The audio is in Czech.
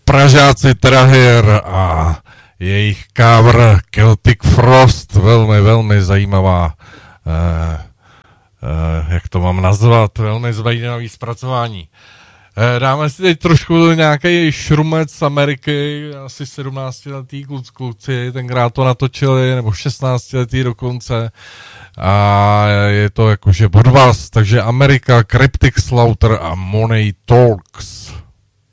Pražáci Trahir a jejich cover Celtic Frost, velmi, velmi zajímavá, jak to mám nazvat, velmi zajímavý zpracování. Dáme si teď trošku nějaký šrumec z Ameriky, asi 17letý kluci, tenkrát to natočili, nebo 16letý dokonce. A je to jakože od vás, takže Amerika, Cryptic Slaughter a Money Talks.